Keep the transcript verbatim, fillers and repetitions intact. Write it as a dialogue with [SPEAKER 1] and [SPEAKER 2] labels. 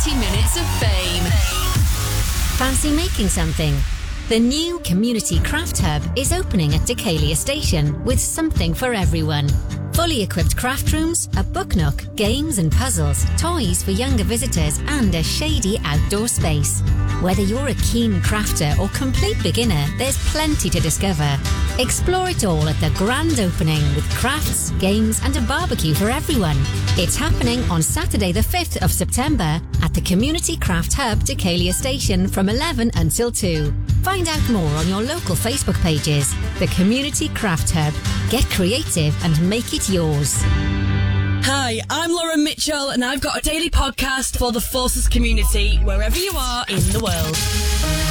[SPEAKER 1] ninety minutes of fame.
[SPEAKER 2] Fancy making something? The new Community Craft Hub is opening at Decalia Station with something for everyone. Fully equipped craft rooms, a book nook, games and puzzles, toys for younger visitors and a shady outdoor space. Whether you're a keen crafter or complete beginner, there's plenty to discover. Explore it all at the grand opening with crafts, games and a barbecue for everyone. It's happening on Saturday the fifth of September at the Community Craft Hub Decalia Station from eleven until two. Find out more on your local Facebook pages. The Community Craft Hub. Get creative and make it yours.
[SPEAKER 1] Hi, I'm Lauren Mitchell and I've got a daily podcast for the Forces community wherever you are in the world.